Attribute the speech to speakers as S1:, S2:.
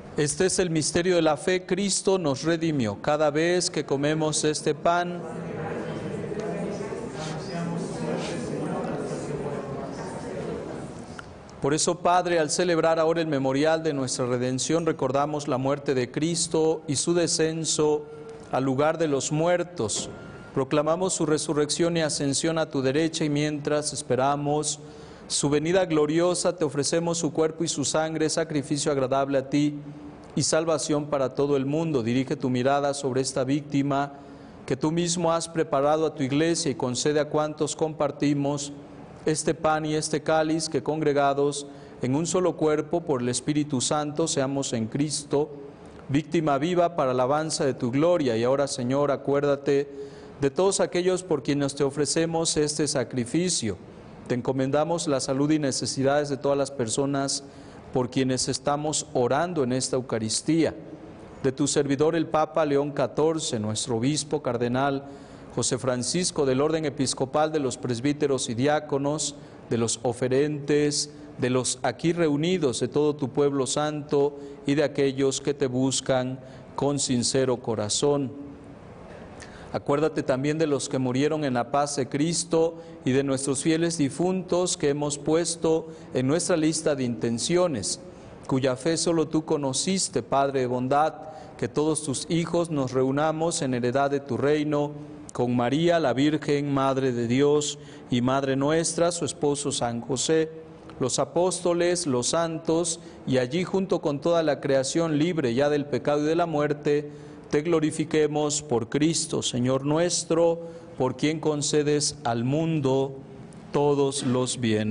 S1: Este es el misterio de la fe. Cristo nos redimió. Cada vez que comemos este pan, por eso, Padre, al celebrar ahora el memorial de nuestra redención, recordamos la muerte de Cristo y su descenso al lugar de los muertos. Proclamamos su resurrección y ascensión a tu derecha, y mientras esperamos su venida gloriosa, te ofrecemos su cuerpo y su sangre, sacrificio agradable a ti y salvación para todo el mundo. Dirige tu mirada sobre esta víctima que tú mismo has preparado a tu iglesia, y concede a cuantos compartimos este pan y este cáliz que, congregados en un solo cuerpo por el Espíritu Santo, seamos en Cristo víctima viva para alabanza de tu gloria. Y ahora, Señor, acuérdate de todos aquellos por quienes te ofrecemos este sacrificio. Te encomendamos la salud y necesidades de todas las personas por quienes estamos orando en esta Eucaristía. De tu servidor el Papa León XIV, nuestro obispo cardenal José Francisco, del orden episcopal, de los presbíteros y diáconos, de los oferentes, de los aquí reunidos, de todo tu pueblo santo y de aquellos que te buscan con sincero corazón. Acuérdate también de los que murieron en la paz de Cristo y de nuestros fieles difuntos que hemos puesto en nuestra lista de intenciones, cuya fe solo tú conociste, Padre de bondad, que todos tus hijos nos reunamos en heredad de tu reino, con María, la Virgen, Madre de Dios y Madre nuestra, su esposo San José, los apóstoles, los santos, y allí junto con toda la creación libre ya del pecado y de la muerte, te glorifiquemos por Cristo, Señor nuestro, por quien concedes al mundo todos los bienes.